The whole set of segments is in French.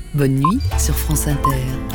Bonne nuit sur France Inter.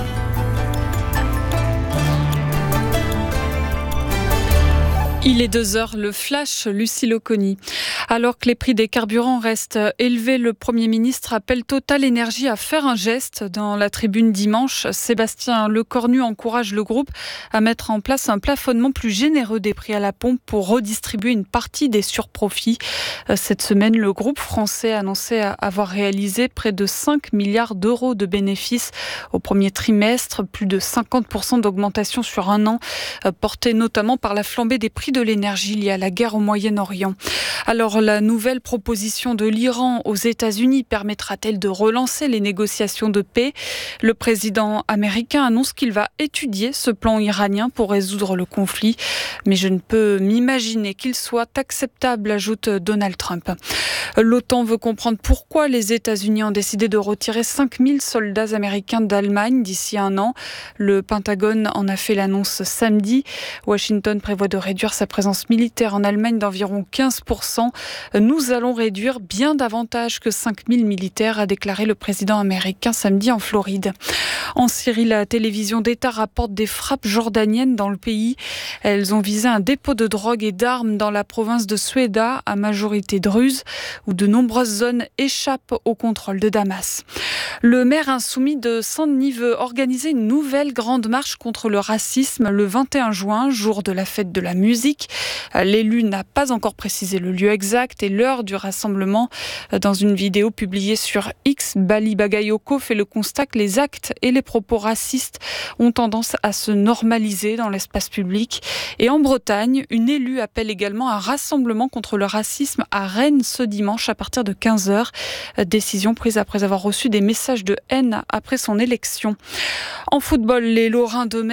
Il est 2h, le flash, Lucille Oconi. Alors que les prix des carburants restent élevés, le Premier ministre appelle Total Énergie à faire un geste. Dans la tribune dimanche, Sébastien Lecornu encourage le groupe à mettre en place un plafonnement plus généreux des prix à la pompe pour redistribuer une partie des surprofits. Cette semaine, le groupe français a annoncé avoir réalisé près de 5 milliards d'euros de bénéfices au premier trimestre, plus de 50% d'augmentation sur un an, portée notamment par la flambée des prix de l'énergie liée à la guerre au Moyen-Orient. Alors, la nouvelle proposition de l'Iran aux États-Unis permettra-t-elle de relancer les négociations de paix ? Le président américain annonce qu'il va étudier ce plan iranien pour résoudre le conflit. Mais je ne peux m'imaginer qu'il soit acceptable, ajoute Donald Trump. L'OTAN veut comprendre pourquoi les États-Unis ont décidé de retirer 5000 soldats américains d'Allemagne d'ici un an. Le Pentagone en a fait l'annonce samedi. Washington prévoit de réduire sa présence militaire en Allemagne d'environ 15%. Nous allons réduire bien davantage que 5000 militaires, a déclaré le président américain samedi en Floride. En Syrie, la télévision d'État rapporte des frappes jordaniennes dans le pays. Elles ont visé un dépôt de drogue et d'armes dans la province de Soueida, à majorité druze, où de nombreuses zones échappent au contrôle de Damas. Le maire insoumis de Saint-Denis veut organiser une nouvelle grande marche contre le racisme le 21 juin, jour de la fête de la musique. L'élu n'a pas encore précisé le lieu exact et l'heure du rassemblement. Dans une vidéo publiée sur X, Bali Bagayoko fait le constat que les actes et les propos racistes ont tendance à se normaliser dans l'espace public. Et en Bretagne, une élue appelle également à un rassemblement contre le racisme à Rennes ce dimanche à partir de 15h. Décision prise après avoir reçu des messages de haine après son élection. En football, les Lorrains de